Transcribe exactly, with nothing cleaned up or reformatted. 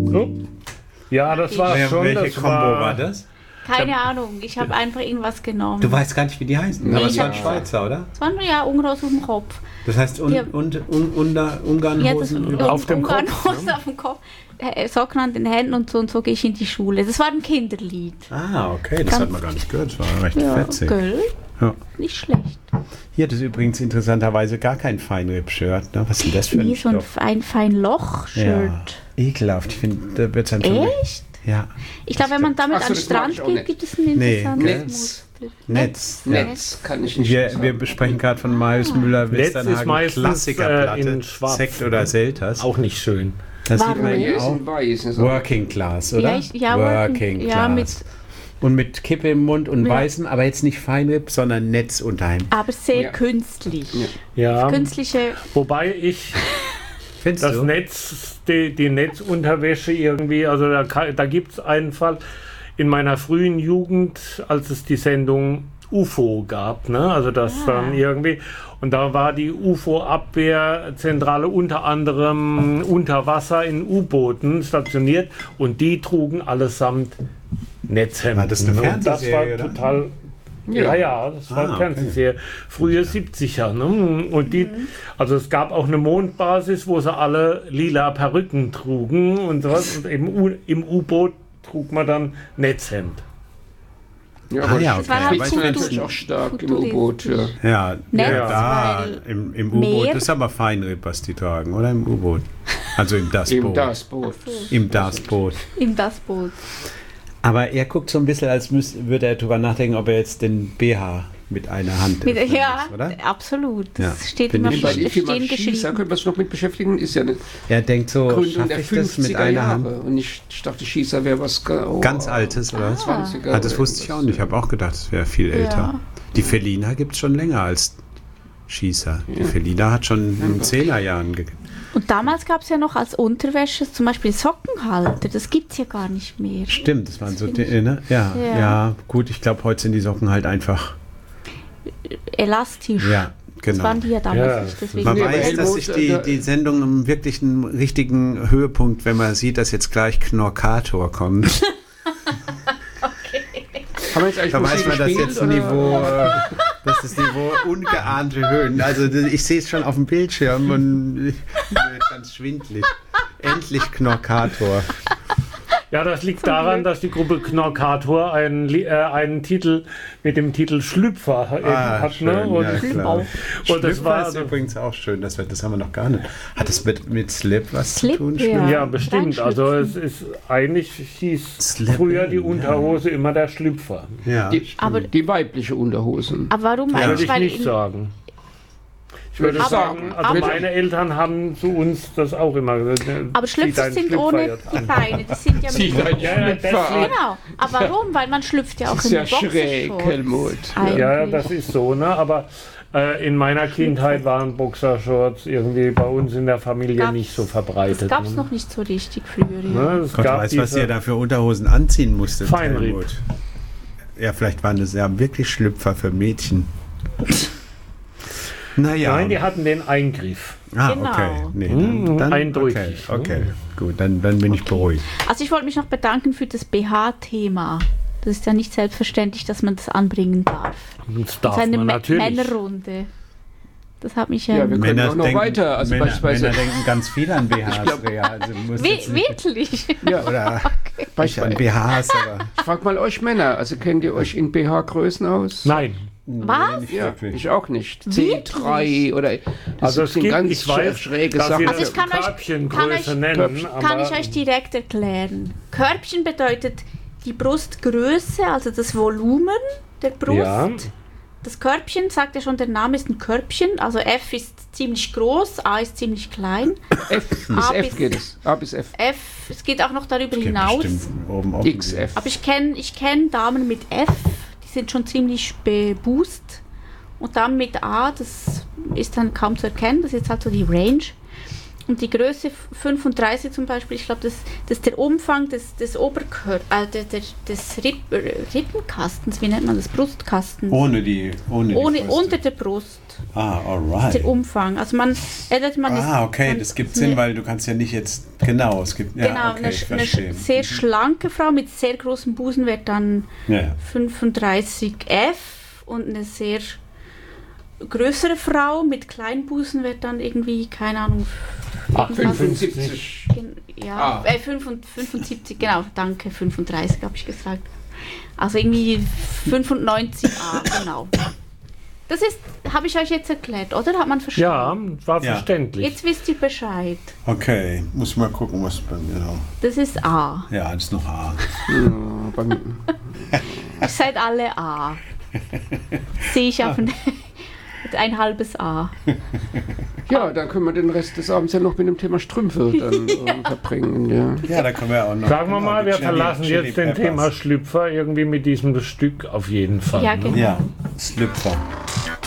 Ja, das war Wer, schon. welche das Kombo war, war das? Keine Ahnung, ich habe einfach irgendwas genommen. Du weißt gar nicht, wie die heißen. Nee, Aber es ich waren hab- Schweizer, oder? Es waren ja Ungarn aus dem Kopf. Das heißt un, Ja. un, un, Ungar- Ungarnhosen Ja, über- auf dem Kopf, Ungarnhosen ne? auf dem Kopf. Äh, Socken an den Händen und so und so gehe ich in die Schule. Das war ein Kinderlied. Ah, okay, das Ganz- hat man gar nicht gehört. Das war recht Ja, fetzig. gell? Ja. Nicht schlecht. Hier, das ist übrigens interessanterweise gar kein Feinripp-Shirt. Ne? Was ist denn das für ein Wie so ein Stoff? fein, fein Loch-Shirt. Ja, ekelhaft. Ich finde, da wird es dann schon... Echt? Ja, Ich glaube, wenn man damit Ach so, an den das mag Strand ich auch geht, nicht. gibt es ein interessantes gell? Muster. Netz. Ja. Netz kann ich nicht Wir, sagen. wir besprechen gerade von Marius Müller, Netz ist Westernhagen, meistens, Klassikerplatte, äh, in Schwarz. Sekt oder Selters. Auch nicht schön. Das Warum? sieht man Hier ja ist auch. ein Weiß. ist auch- Working Class, oder? Ja, ich- ja, Working Working- Class. ja, mit- und mit Kippe im Mund und Ja. weißen, aber jetzt nicht Feinripp, sondern Netz unterheim. Aber sehr Ja. künstlich. Ja. Ja. Künstliche. Wobei ich Findest das du? Netz, die, die Netzunterwäsche irgendwie, also da, kann- da gibt es einen Fall in meiner frühen Jugend, als es die Sendung U F O gab, ne? Also das Ah. dann irgendwie, und da war die U F O-Abwehrzentrale unter anderem unter Wasser in U-Booten stationiert und die trugen allesamt Netzhemden. War das eine ne? Und das war Fernsehserie, oder? total... Ja, ja, das war Ah, eine okay. Fernsehserie. Frühe siebziger. Ne? Und die, also es gab auch eine Mondbasis, wo sie alle lila Perücken trugen und sowas. Und im U- im U-Boot trug man dann Netzhemd. Ja, Ah, aber ja, das okay. war halt weiß Futur- man natürlich auch stark im futuristisch. U-Boot. Ja. Ja, Netz, ja da weil im, im Meer- U-Boot ist aber Feinripp, was die tragen, oder im U-Boot? Also im das Eben Boot. das Boot. Im das Boot. In das Boot. Aber er guckt so ein bisschen, als müß, würde er darüber nachdenken, ob er jetzt den B H mit einer Hand Mit, öffnen ja, muss, oder? absolut. Das Ja, steht bin immer ich Bei bei der stehen Firma Schießer geschrieben. können wir uns noch mit beschäftigen, ist ja eine Er denkt so, Gründung schaffe der ich das mit fünfziger einer Hand? Jahre. Und ich dachte, Schießer wäre was ga- oh, Ganz Altes, oder? zwanziger. Ah, das wusste ich auch nicht. Ich habe auch gedacht, es wäre viel älter. Ja. Die Felina gibt es schon länger als Schießer. Die Felina hat schon in den Zehnerjahren gegeben. Und damals gab es ja noch als Unterwäsche zum Beispiel Sockenhalter. Das gibt es ja gar nicht mehr. Stimmt, das waren so, finde die, ne? ja, ja, Ja. gut, ich glaube, heute sind die Socken halt einfach, Elastisch. ja, Das genau. waren die ja damals Ja, nicht. Deswegen Man Nee, aber weiß, dass Helmut, sich die, äh, die Sendung im wirklichen, richtigen Höhepunkt, wenn man sieht, dass jetzt gleich Knorkator kommt, Haben wir jetzt eigentlich da weiß Musik man, dass gespielt, jetzt ein oder? Niveau, äh, dass das Niveau ungeahnte Höhen, also ich sehe es schon auf dem Bildschirm und ich bin ganz schwindlig. Endlich Knorkator. Ja, das liegt daran, dass die Gruppe Knorkator einen, Li- äh, einen Titel mit dem Titel Schlüpfer eben Ah, hat. schön, Ne? Und, ja, klar. und das Schlüpfer war ist also, übrigens auch schön, das, wir- das haben wir noch gar nicht. Hat das mit, mit Slip was Slip, zu tun? ja. Schlüpfer? ja, bestimmt. Also es ist eigentlich hieß Slippin', früher die ja. Unterhose immer der Schlüpfer. Ja. Die, Aber- die weibliche Unterhosen. Aber warum Würde eigentlich? ich Weil nicht in, sagen. Ich würde Aber- sagen, also aber- meine Eltern haben zu uns das auch immer gesagt. äh, aber zieh Schlüpfer deinen sind Schlüpfer ohne jetzt die an. Beine. Die sind ja Zieh mit deinen Ja, ja, Schlüpfer deswegen- an. Genau. Aber warum? Weil man schlüpft ja auch Das in ist ja die schräg, Boxershorts. Helmut. Eigentlich. Ja, das ist so, ne? Aber äh, in meiner Kindheit waren Boxershorts irgendwie bei uns in der Familie Gab's- nicht so Das verbreitet. gab es ne? noch nicht so richtig früher. Ja. Ne? Es Gott gab weiß, was diese- ihr da für Unterhosen anziehen musstet. Feinripp. Helmut. Ja, vielleicht waren das ja wirklich Schlüpfer für Mädchen. Naja. Nein, die hatten den Eingriff. ah, Genau. okay. Nee, Hm, dann, dann, eindeutig, Okay, okay. gut, dann, dann bin ich beruhigt. Also ich wollte mich noch bedanken für das B H-Thema. Das ist ja nicht selbstverständlich, dass man das anbringen darf. Das Das darf ist eine man Mä- natürlich. Männerrunde. Das hat mich ja... Ja, wir können auch noch weiter. Also Männer, beispielsweise, Männer denken ganz viel an B Hs. glaub- ja, also muss Wie, jetzt nicht, wirklich? ja, oder nicht an beispielsweise, B Hs, aber ich frag mal euch Männer, also kennt ihr euch in B H-Größen aus? Nein. Was? nicht Ja, wirklich. ich auch nicht. C drei oder das Also es sind gibt, ganz ich weiß, schräge dass Sachen. wir Also ich kann euch- Körbchengröße kann euch- nennen. Körbchen- aber Kann ich euch direkt erklären. Körbchen bedeutet die Brustgröße, also das Volumen der Brust. Ja. Das Körbchen, sagt ja schon, der Name ist ein Körbchen. Also F ist ziemlich groß, A ist ziemlich klein. F, bis A F bis- geht es. A bis F. F, es geht auch noch darüber Gibt hinaus. bestimmt oben auf X F. Aber ich kenne ich kenn Damen mit F, die sind schon ziemlich beboost. Und dann mit A, das ist dann kaum zu erkennen, das ist jetzt halt so die Range. Und die Größe fünfunddreißig zum Beispiel, ich glaube, das, das ist der Umfang des, des Oberkörpers, äh, der, der, des Ripp, Rippenkastens, wie nennt man das? Brustkastens. Ohne die, ohne, Ohne die Brüste. Unter der Brust. Ah, alright. Der Umfang. Also man, erinnert man Ah, ist, okay, man, das gibt Sinn, weil du kannst ja nicht jetzt, genau, es gibt, ja, genau, okay, eine, ich eine verstehe. sehr schlanke Frau mit sehr großem Busen wird dann Ja, ja. fünfunddreißig F und eine sehr größere Frau mit kleinen Busen wird dann irgendwie, keine Ahnung, irgendwas- fünfundsiebzig. Gen- Ja, Ah. äh, fünfundsiebzig, genau, danke, fünfunddreißig habe ich gesagt. Also irgendwie fünfundneunzig A, genau. Das ist, habe ich euch jetzt erklärt, oder? Hat man Ja, verstanden? war Ja. verständlich. Jetzt wisst ihr Bescheid. Okay, muss mal gucken, was bei mir noch. Das ist A. Ja, das ist noch A. Ja, beim, Ihr seid alle A. Sehe ich auf ein, ein halbes A. ja, dann können wir den Rest des Abends ja noch mit dem Thema Strümpfe dann äh, verbringen. Ja. Ja, da können wir auch noch. Sagen wir genau, mal, die wir Chili- verlassen Chili jetzt den Peppers. Thema Schlüpfer irgendwie mit diesem Stück auf jeden Fall. Ja, ne? genau. Ja, Slüpfer.